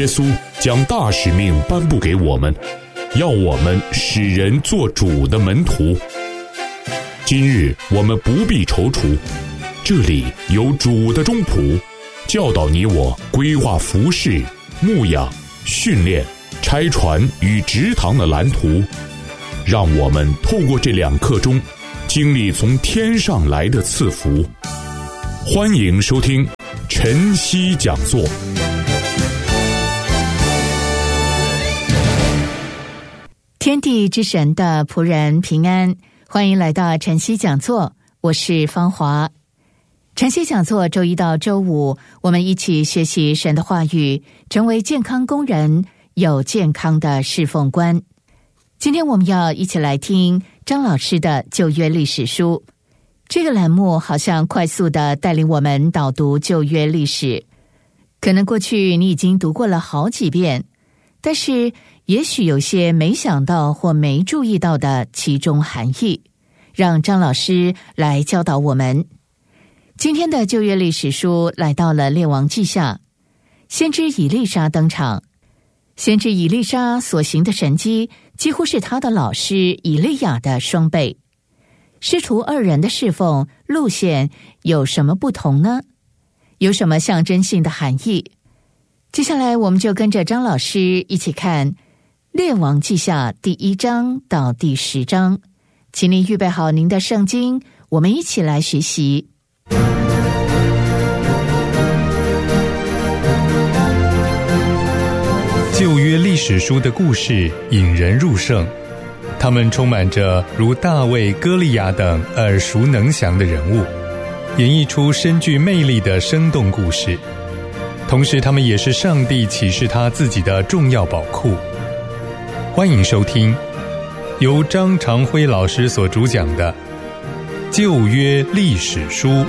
耶稣将大使命颁布给我们，要我们使人做主的门徒。今日我们不必踌躇，这里有主的中仆，教导你我规划服事、牧养、训练、拆船与植堂的蓝图，让我们透过这2课中经历从天上来的赐福。欢迎收听晨曦讲座。 天地之神的仆人平安，欢迎来到晨曦讲座，我是芳华。晨曦讲座周一到周五，我们一起学习神的话语，成为健康工人，有健康的侍奉观。今天我们要一起来听张老师的旧约历史书。这个栏目好像快速地带领我们导读旧约历史，可能过去你已经读过了好几遍，但是也许有些没想到或没注意到的其中含义，让张老师来教导我们。今天的旧约历史书来到了列王记下，先知以利沙登场。先知以利沙所行的神迹几乎是他的老师以利亚的双倍。师徒2人的侍奉路线有什么不同呢？有什么象征性的含义？接下来我们就跟着张老师一起看列王记下第1章到第10章，请您预备好您的圣经，我们一起来学习。 旧约历史书的故事引人入胜，他们充满着如大卫、歌利亚等耳熟能详的人物，演绎出深具魅力的生动故事。同时他们也是上帝启示他自己的重要宝库。欢迎收听由张长辉老师所主讲的旧约历史书。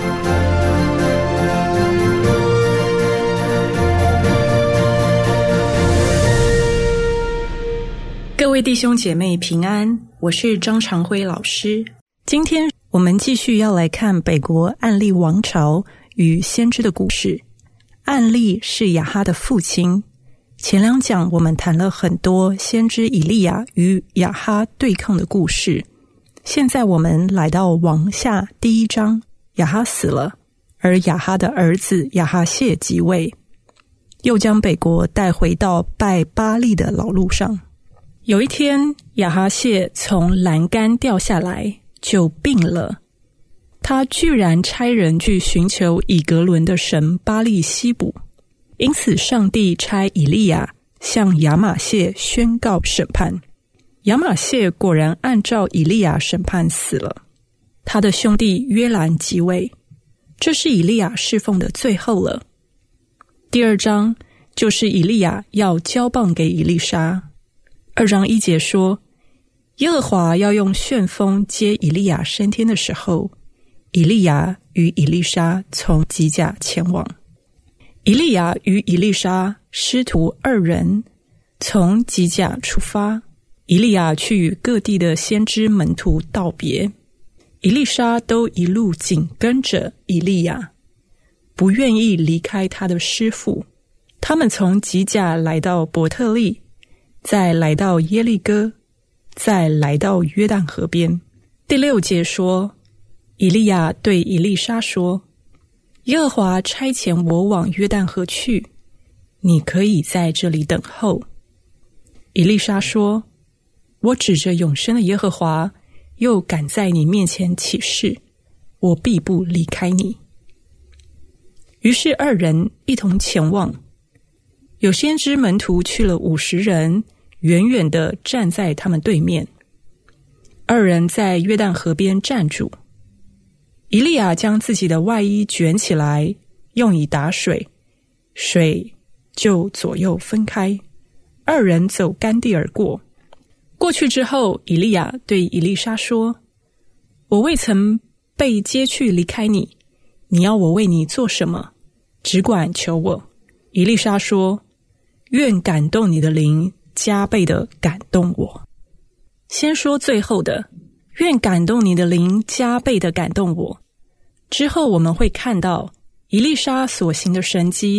各位弟兄姐妹平安，我是张长辉老师。今天我们继续要来看北国暗利王朝与先知的故事。暗利是亚哈的父亲，前2讲我们谈了很多先知以利亚与亚哈对抗的故事。现在我们来到王下第1章，亚哈死了，而亚哈的儿子亚哈谢即位，又将北国带回到拜巴力的老路上。有一天，亚哈谢从栏杆掉下来，就病了。他居然差人去寻求以格伦的神巴力西卜，因此上帝差以利亚向亚玛谢宣告审判。亚玛谢果然按照以利亚审判死了。他的兄弟约兰即位，这是以利亚侍奉的最后了。第2章就是以利亚要交棒给以利沙。2章1节说，耶和华要用旋风接以利亚升天的时候，以利亚与以利沙从吉甲前往。以利亚与以利沙师徒2人从吉甲出发，以利亚去与各地的先知门徒道别，以利沙都一路紧跟着以利亚，不愿意离开他的师父。他们从吉甲来到伯特利，再来到耶利哥，再来到约旦河边。第6节说，以利亚对以利沙说，耶和华差遣我往约旦河去，你可以在这里等候。以利沙说，我指着永生的耶和华，又敢在你面前起誓，我必不离开你。于是2人一同前往。有先知门徒去了50人，远远地站在他们对面。2人在约旦河边站住。以利亚将自己的外衣卷起来，用以打水，水就左右分开，2人走干地而过。过去之后，以利亚对以利沙说，我未曾被接去离开你，你要我为你做什么？只管求我。以利沙说，愿感动你的灵加倍的感动我。先说最后的，愿感动你的灵加倍的感动我。之后我们会看到以利沙所行的神迹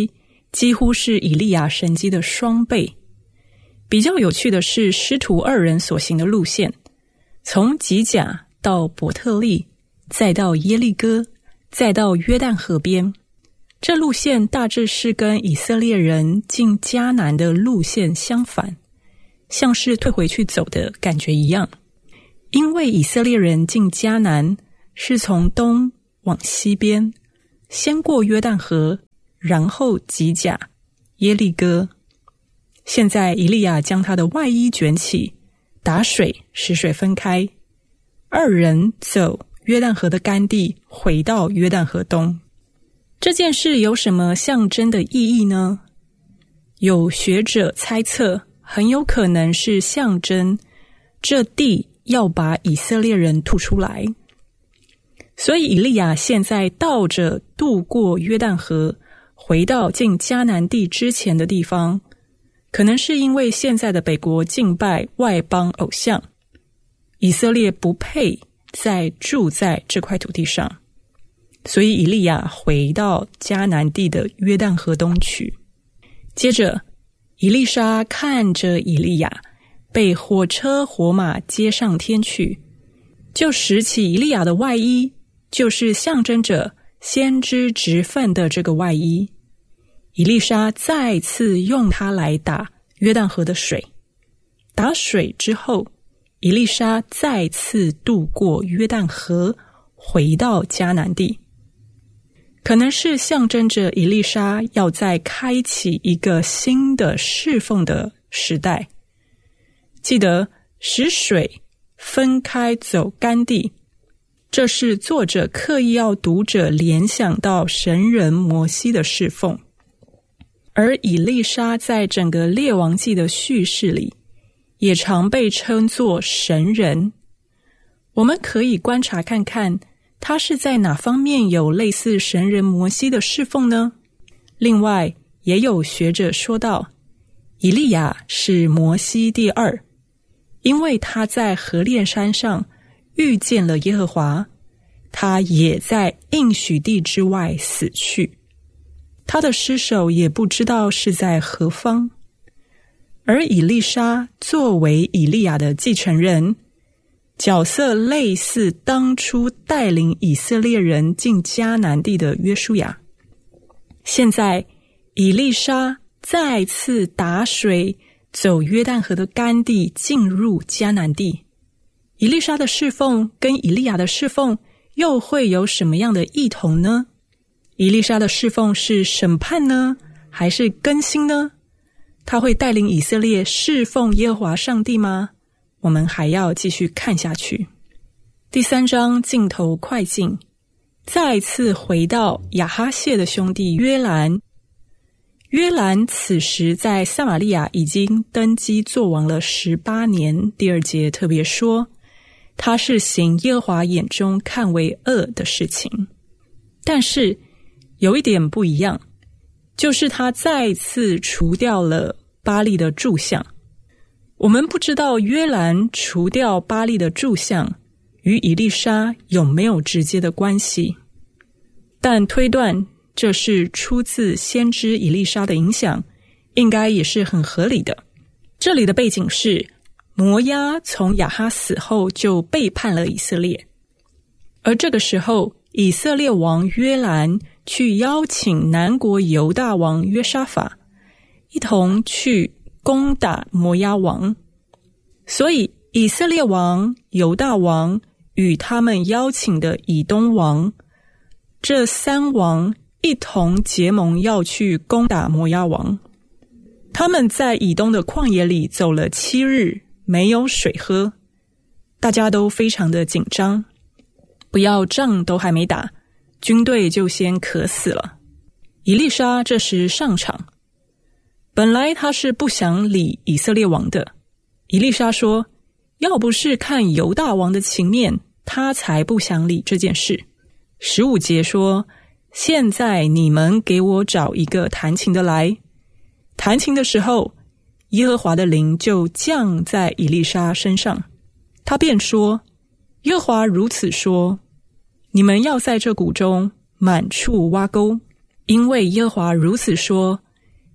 几乎是以利亚神迹的双倍。比较有趣的是，师徒二人所行的路线，从吉甲到伯特利，再到耶利哥，再到约旦河边，这路线大致是跟以色列人进迦南的路线相反，像是退回去走的感觉一样。因为以色列人进迦南是从东往西边，先过约旦河，然后吉甲、耶利哥。现在以利亚将他的外衣卷起，打水使水分开，二人走约旦河的干地，回到约旦河东。这件事有什么象征的意义呢？有学者猜测，很有可能是象征这地要把以色列人吐出来。所以以利亚现在倒着渡过约旦河，回到进迦南地之前的地方，可能是因为现在的北国敬拜外邦偶像，以色列不配再住在这块土地上，所以以利亚回到迦南地的约旦河东去。接着以利沙看着以利亚被火车火马接上天去，就拾起以利亚的外衣，就是象征着先知职分的这个外衣。以利沙再次用它来打约旦河的水，打水之后，以利沙再次渡过约旦河，回到迦南地。可能是象征着以利沙要再开启一个新的侍奉的时代。记得使水分开走干地，这是作者刻意要读者联想到神人摩西的侍奉。而以利沙在整个列王记的叙事里，也常被称作神人。我们可以观察看看，他是在哪方面有类似神人摩西的侍奉呢？另外，也有学者说到，以利亚是摩西第二，因为他在何烈山上遇见了耶和华，他也在应许地之外死去。他的尸首也不知道是在何方。而以利沙作为以利亚的继承人，角色类似当初带领以色列人进迦南地的约书亚。现在以利沙再次打水走约旦河的干地，进入迦南地。以利沙的侍奉跟以利亚的侍奉又会有什么样的异同呢？以利沙的侍奉是审判呢，还是更新呢？他会带领以色列侍奉耶和华上帝吗？我们还要继续看下去。第3章镜头快进，再次回到亚哈谢的兄弟约兰。约兰此时在撒玛利亚已经登基作王了18年。第2节特别说，他是行耶和华眼中看为恶的事情。但是有一点不一样，就是他再次除掉了巴力的柱像。我们不知道约兰除掉巴力的柱像与以利沙有没有直接的关系，但推断这是出自先知以利沙的影响，应该也是很合理的。这里的背景是摩押从亚哈死后就背叛了以色列，而这个时候以色列王约兰去邀请南国犹大王约沙法一同去攻打摩押王，所以以色列王、犹大王与他们邀请的以东王，这3王一同结盟要去攻打摩押王。他们在以东的旷野里走了7日，没有水喝，大家都非常的紧张，不要仗都还没打，军队就先渴死了。以利沙这时上场，本来他是不想理以色列王的。以利沙说，要不是看犹大王的情面，他才不想理这件事。15节说，现在你们给我找一个弹琴的来。弹琴的时候，耶和华的灵就降在以利沙身上，他便说，耶和华如此说，你们要在这谷中满处挖沟，因为耶和华如此说，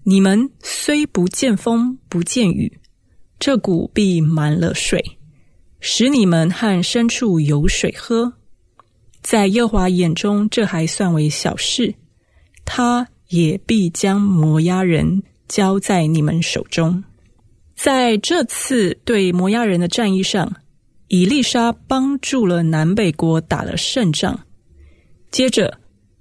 你们虽不见风不见雨，这谷必满了水，使你们和牲畜有水喝。在耶和华眼中，这还算为小事，他也必将摩押人交在你们手中。在这次对摩押人的战役上，以利沙帮助了南北国打了胜仗。接着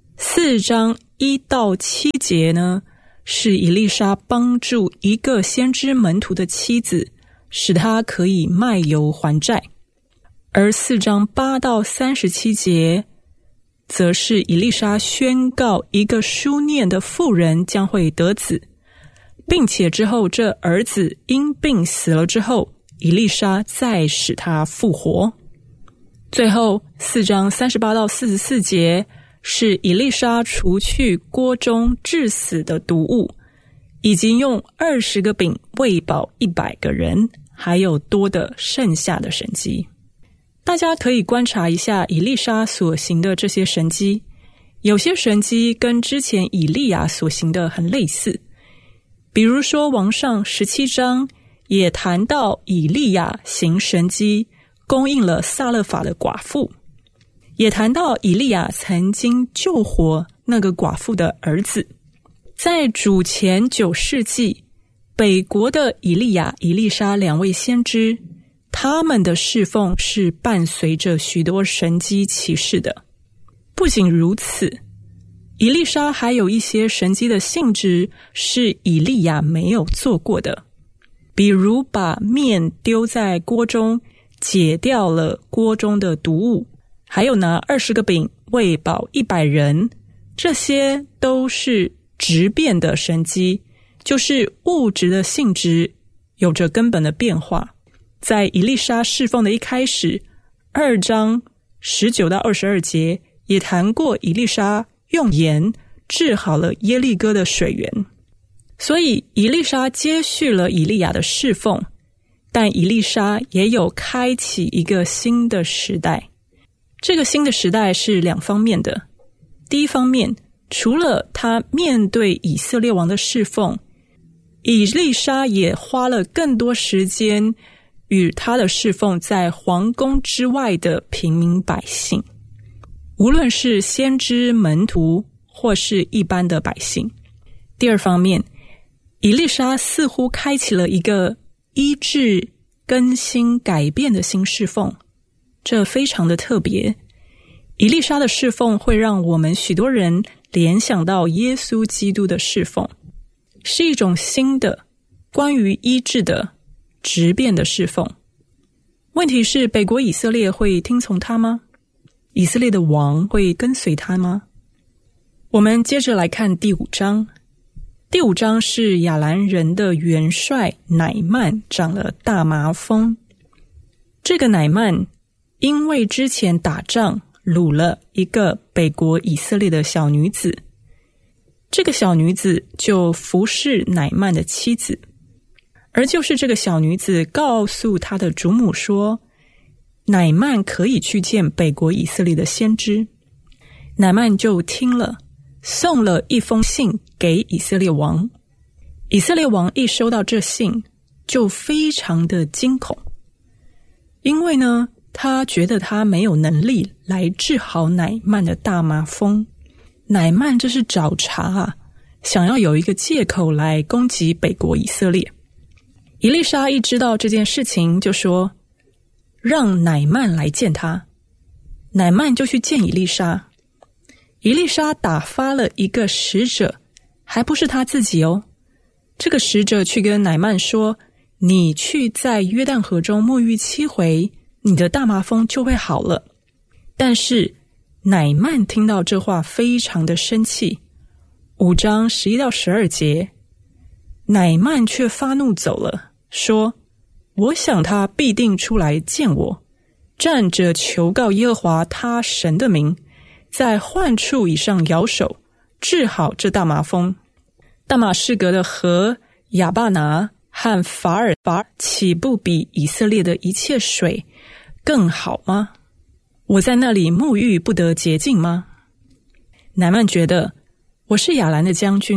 4章1到7节呢，是以利沙帮助一个先知门徒的妻子，使他可以卖油还债。而4章8到37节则是以利沙宣告一个书念的妇人将会得子，并且之后这儿子因病死了之后，以利沙再使他复活。最后4章38到44节是以利沙除去锅中致死的毒物，以及用20个饼喂饱100个人，还有多的剩下的神迹。大家可以观察一下以利沙所行的这些神迹，有些神迹跟之前以利亚所行的很类似。比如说王上17章也谈到以利亚行神迹，供应了撒勒法的寡妇，也谈到以利亚曾经救活那个寡妇的儿子。在主前9世纪，北国的以利亚、以利沙2位先知，他们的侍奉是伴随着许多神迹奇事的。不仅如此，以利沙还有一些神迹的性质是以利亚没有做过的，比如把面丢在锅中，解掉了锅中的毒物，还有拿20个饼喂饱100人，这些都是质变的神迹，就是物质的性质有着根本的变化。在以利沙侍奉的一开始，2章19到22节也谈过以利沙用盐治好了耶利哥的水源。所以以利沙接续了以利亚的侍奉，但以利沙也有开启一个新的时代。这个新的时代是2方面的。第一方面，除了他面对以色列王的侍奉，以利沙也花了更多时间与他的侍奉在皇宫之外的平民百姓，无论是先知门徒或是一般的百姓。第二方面，以利沙似乎开启了一个医治、更新、改变的新侍奉，这非常的特别。以利沙的侍奉会让我们许多人联想到耶稣基督的侍奉，是一种新的关于医治的质变的侍奉。问题是，北国以色列会听从他吗？以色列的王会跟随他吗？我们接着来看第5章。第5章是亚兰人的元帅乃曼长了大麻风。这个乃曼因为之前打仗掳了一个北国以色列的小女子，这个小女子就服侍乃曼的妻子，而就是这个小女子告诉她的主母说，乃曼可以去见北国以色列的先知。乃曼就听了，送了一封信给以色列王。以色列王一收到这信，就非常的惊恐，因为呢，他觉得他没有能力来治好乃曼的大麻风。乃曼这是找茬啊，想要有一个借口来攻击北国以色列。以利沙一知道这件事情，就说让乃曼来见他。乃曼就去见以利沙。以利沙打发了一个使者，还不是他自己哦。这个使者去跟乃曼说，你去在约旦河中沐浴7回，你的大麻风就会好了。但是乃曼听到这话非常的生气。5章11到12节，乃曼却发怒走了，说，我想他必定出来见我，站着求告耶和华他神的名，在患处以上摇手，治好这大麻风。大马士革的河亚巴拿和法尔岂不比以色列的一切水更好吗？我在那里沐浴不得洁净吗？乃曼觉得，我是亚兰的将军，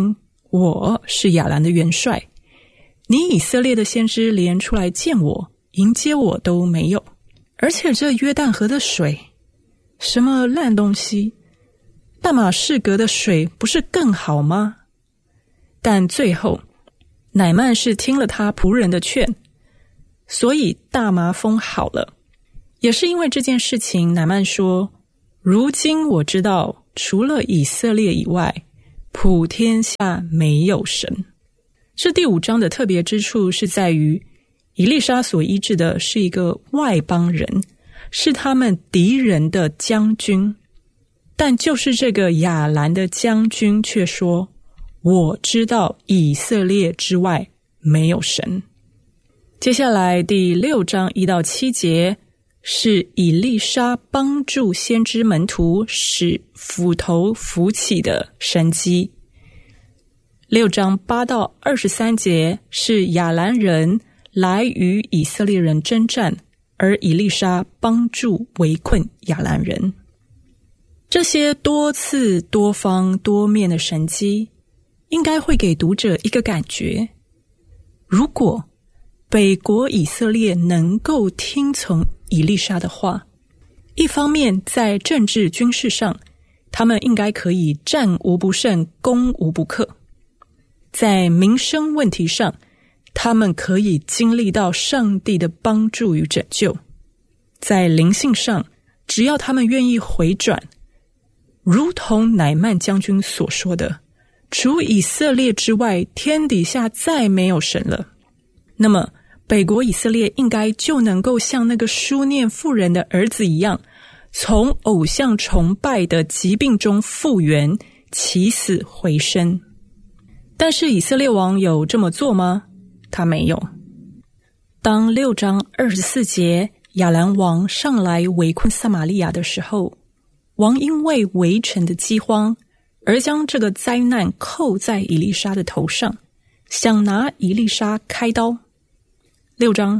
我是亚兰的元帅，你以色列的先知连出来见我迎接我都没有，而且这约旦河的水什么烂东西，大马士革的水不是更好吗？但最后乃縵是听了他仆人的劝，所以大麻风好了。也是因为这件事情，乃縵说，如今我知道除了以色列以外，普天下没有神。这第5章的特别之处是在于，以利沙所医治的是一个外邦人，是他们敌人的将军，但就是这个亚兰的将军却说，我知道以色列之外没有神。接下来第6章1到7节是以利沙帮助先知门徒使斧头浮起的神迹。6章8到23节是亚兰人来与以色列人征战，而以利沙帮助围困亚兰人。这些多次多方多面的神迹应该会给读者一个感觉，如果北国以色列能够听从以利沙的话，一方面在政治军事上他们应该可以战无不胜攻无不克，在民生问题上他们可以经历到上帝的帮助与拯救，在灵性上只要他们愿意回转，如同乃縵将军所说的，除以色列之外天底下再没有神了，那么北国以色列应该就能够像那个书念妇人的儿子一样，从偶像崇拜的疾病中复原，起死回生。但是以色列王有这么做吗？他没有。当6章24节亚兰王上来围困撒玛利亚的时候，王因为围城的饥荒而将这个灾难扣在以利沙的头上，想拿以利沙开刀。6章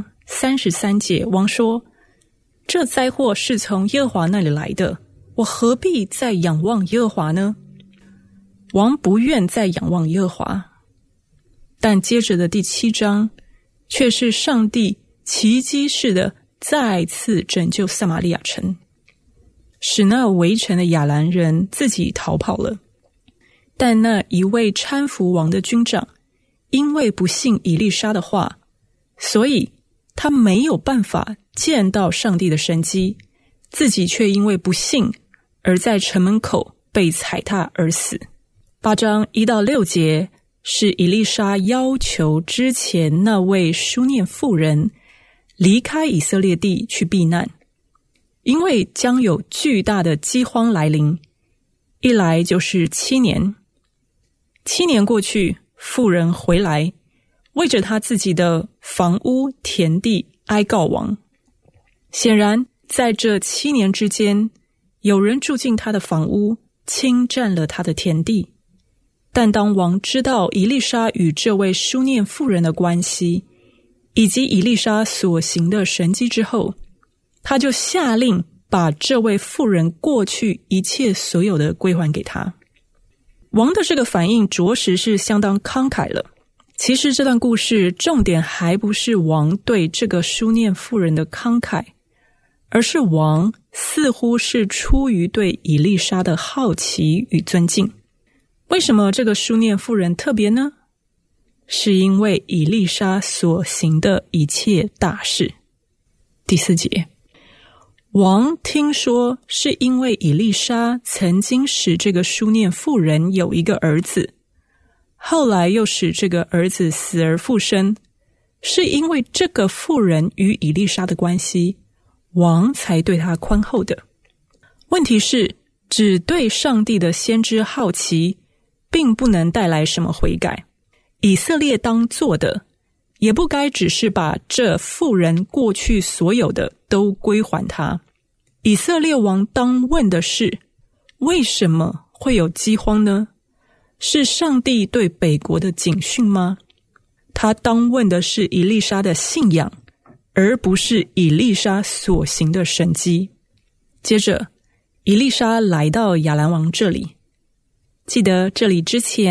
33节王说，这灾祸是从耶和华那里来的，我何必再仰望耶和华呢？王不愿再仰望耶和华。但接着的第7章却是上帝奇迹式的再次拯救撒玛利亚城，使那围城的亚兰人自己逃跑了。但那一位搀扶王的军长因为不信以利沙的话，所以他没有办法见到上帝的神迹，自己却因为不信而在城门口被踩踏而死。8章1到6节是以利沙要求之前那位书念妇人离开以色列地去避难，因为将有巨大的饥荒来临，一来就是7年。7年过去，妇人回来，为着他自己的房屋田地哀告王。显然在这7年之间，有人住进他的房屋，侵占了他的田地。但当王知道以利沙与这位书念妇人的关系，以及以利沙所行的神迹之后，他就下令把这位妇人过去一切所有的归还给他。王的这个反应着实是相当慷慨了。其实这段故事重点还不是王对这个书念妇人的慷慨，而是王似乎是出于对以利沙的好奇与尊敬。为什么这个书念妇人特别呢？是因为以利沙所行的一切大事。第4节，王听说是因为以利沙曾经使这个书念妇人有一个儿子，后来又使这个儿子死而复生，是因为这个妇人与以利沙的关系，王才对他宽厚的。问题是，只对上帝的先知好奇，并不能带来什么悔改。以色列当做的，也不该只是把这妇人过去所有的都归还他。以色列王当问的是，为什么会有饥荒呢？是上帝对北国的警讯吗？他当问的是以利沙的信仰，而不是以利沙所行的神迹。接着，以利沙来到亚兰王这里。记得这里之前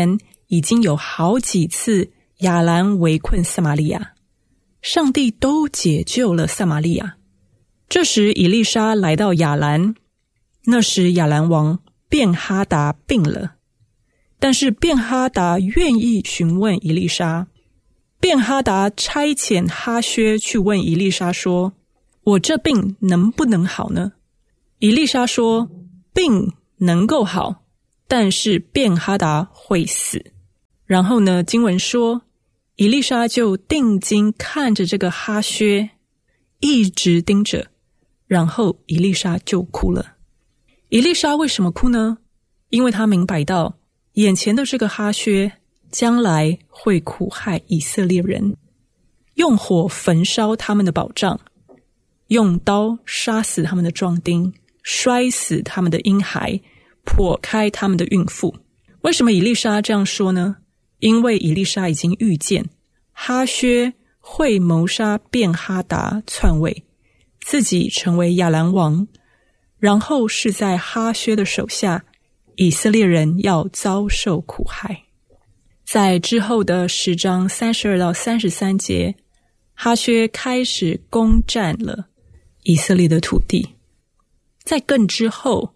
已经有好几次亚兰围困撒玛利亚，上帝都解救了撒玛利亚。这时以利沙来到亚兰，那时亚兰王便哈达病了，但是便哈达愿意询问以利沙。便哈达差遣哈薛去问以利沙说，我这病能不能好呢？以利沙说，病能够好，但是便哈达会死。然后呢，经文说以利沙就定睛看着这个哈薛，一直盯着，然后以利沙就哭了。以利沙为什么哭呢？因为他明白到眼前的这个哈薛将来会苦害以色列人，用火焚烧他们的保障，用刀杀死他们的壮丁，摔死他们的婴孩，剖开他们的孕妇。为什么以利沙这样说呢？因为以利沙已经预见哈薛会谋杀便哈达篡位，自己成为亚兰王，然后是在哈薛的手下，以色列人要遭受苦害。在之后的10章32到33节，哈薛开始攻占了以色列的土地。在更之后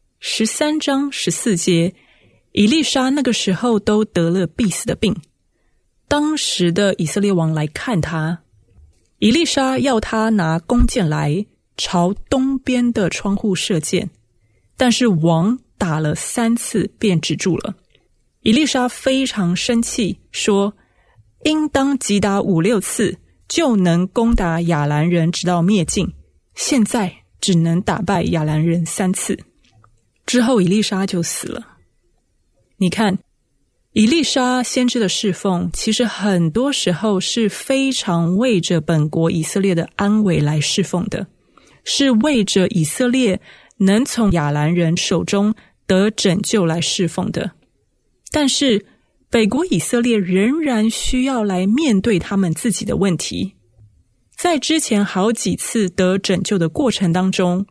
13章14节，以利沙那个时候都得了必死的病，当时的以色列王来看他，以利沙要他拿弓箭来朝东边的窗户射箭，但是王打了3次便止住了。以利沙非常生气，说应当击打5-6次，就能攻打亚兰人直到灭尽，现在只能打败亚兰人3次。之后以利沙就死了。你看，以利沙先知的侍奉其实很多时候是非常为着本国以色列的安危来侍奉的，是为着以色列能从亚兰人手中得拯救来侍奉的。但是北国以色列仍然需要来面对他们自己的问题。在之前好几次得拯救的过程当中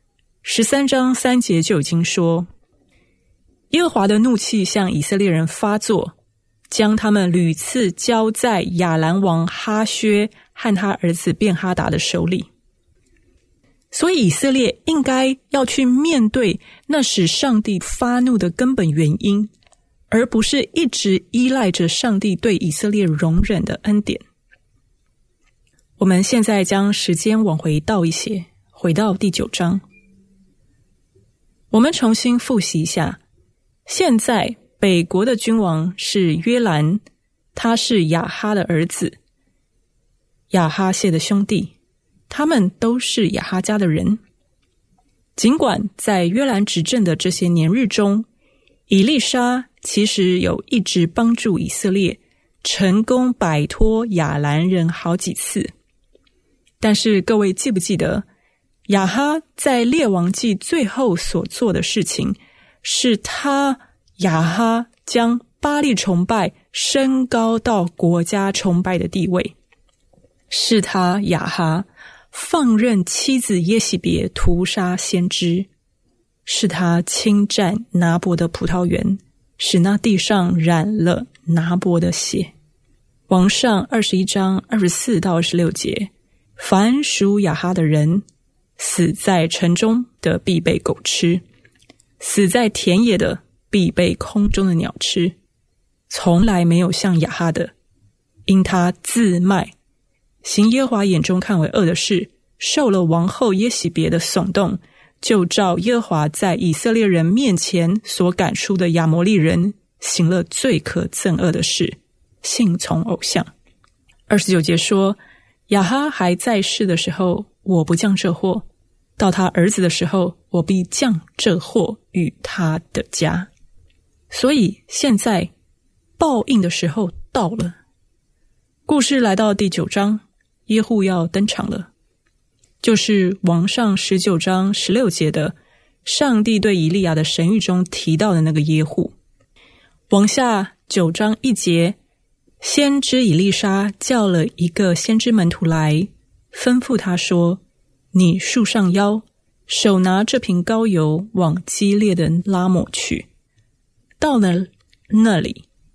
，13章3节就已经说，耶和华的怒气向以色列人发作，将他们屡次交在亚兰王哈薛和他儿子便哈达的手里。所以以色列应该要去面对那使上帝发怒的根本原因，而不是一直依赖着上帝对以色列容忍的恩典。我们现在将时间往回倒一些，回到第9章。我们重新复习一下，现在北国的君王是约兰，他是亚哈的儿子，亚哈谢的兄弟，他们都是亚哈家的人。尽管在约兰执政的这些年日中，以利沙其实有一直帮助以色列成功摆脱亚兰人好几次，但是各位记不记得亚哈在列王记最后所做的事情，是亚哈将巴力崇拜升高到国家崇拜的地位，是亚哈放任妻子耶洗别屠杀先知，是他侵占拿伯的葡萄园，使那地上染了拿伯的血。王上21章24到26节，凡属亚哈的人，死在城中的必被狗吃，死在田野的必被空中的鸟吃。从来没有像亚哈的，因他自卖，行耶和华眼中看为恶的事，受了王后耶洗别的耸动，就照耶和华在以色列人面前所赶出的亚摩利人，行了最可憎恶的事，信从偶像。29节说，亚哈还在世的时候，我不降这祸；到他儿子的时候，我必降这祸与他的家。所以现在报应的时候到了。故事来到第9章，耶户要登场了，就是王上19章16节的上帝对以利亚的神谕中提到的那个耶户。往下9章1节，先知以利沙叫了一个先知门徒来，吩咐他说，你束上腰，手拿这瓶膏油往基列的拉抹去。到了那里，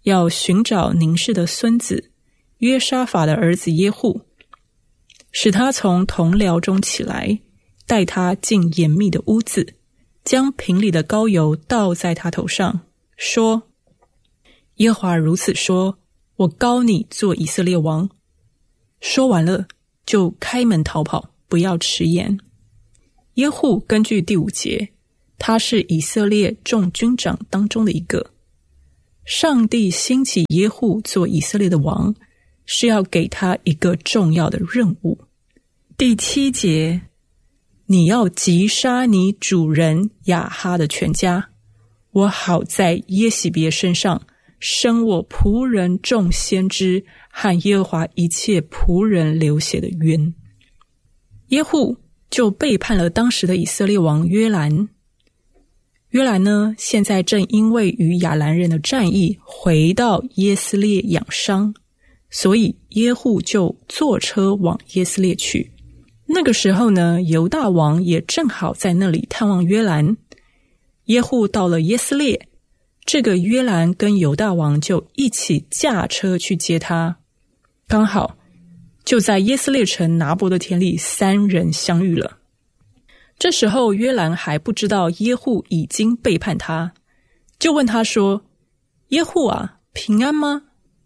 要寻找宁氏的孙子约沙法的儿子耶户，使他从同僚中起来，带他进严密的屋子，将瓶里的膏油倒在他头上，说：耶和华如此说，我膏你做以色列王。说完了，就开门逃跑，不要迟延。耶户根据第5节，他是以色列众军长当中的一个。上帝兴起耶户做以色列的王，是要给他一个重要的任务。第7节，你要击杀你主人亚哈的全家，我好在耶洗别身上生我仆人众先知和耶和华一切仆人流血的冤。耶户就背叛了当时的以色列王约兰。约兰呢，现在正因为与亚兰人的战役回到耶斯列养伤，所以耶户就坐车往耶斯列去。那个时候呢，犹大王也正好在那里探望约兰。耶户到了耶斯列，这个约兰跟犹大王就一起驾车去接他，刚好就在耶斯列城拿伯的田里3人相遇了。这时候约兰还不知道耶户已经背叛他，就问他说：耶户啊，平安吗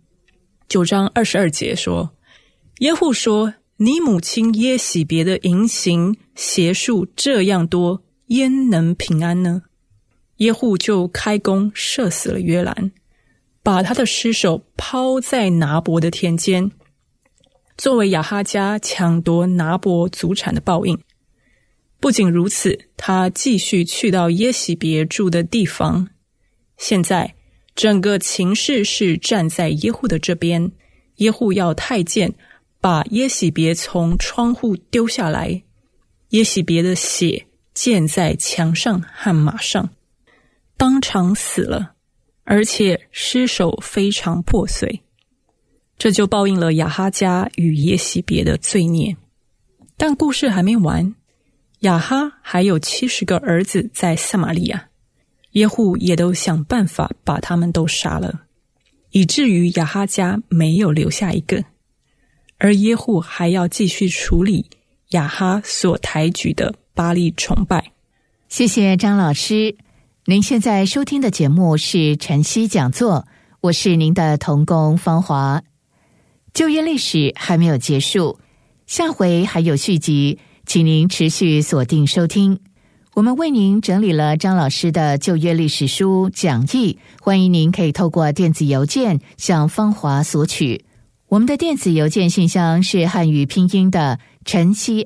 ？9章22节说，耶户说：你母亲耶洗别的淫行邪术这样多，焉能平安呢？耶户就开弓射死了约兰，把他的尸首抛在拿伯的田间，作为亚哈家抢夺拿伯祖产的报应。不仅如此，他继续去到耶洗别住的地方。现在整个情势是站在耶户的这边，耶户要太监把耶洗别从窗户丢下来，耶洗别的血溅在墙上和马上，当场死了，而且尸首非常破碎。这就报应了亚哈家与耶洗别的罪孽。但故事还没完，亚哈还有70个儿子在撒玛利亚，耶户也都想办法把他们都杀了，以至于亚哈家没有留下一个。而耶户还要继续处理亚哈所抬举的巴力崇拜。 谢谢张老师。您现在收听的节目是晨曦讲座，我是您的同工芳华。旧约历史还没有结束，下回还有续集，请您持续锁定收听。我们为您整理了张老师的旧约历史书讲义，欢迎您可以透过电子邮件向芳华索取。我们的电子邮件信箱是汉语拼音的晨曦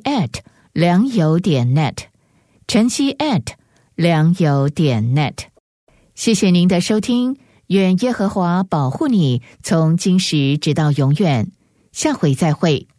@良友.net， 晨曦良友.net。 谢谢您的收听，愿耶和华保护你，从今时直到永远。下回再会。